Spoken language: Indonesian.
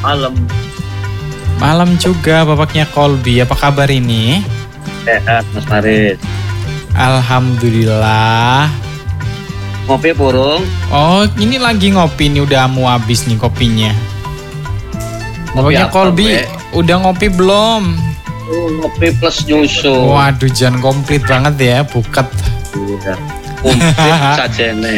Malam. Malam juga bapaknya Kolbi. Apa kabar ini? Sehat Mas Faris. Alhamdulillah. Ngopi burung? Oh, ini lagi ngopi nih, udah mau habis nih kopinya. Bapaknya apa, Kolbi Bre? udah ngopi belum? Ngopi plus nyusu. Waduh, jangan komplit banget ya, buket. Udah. Komplit saja nih.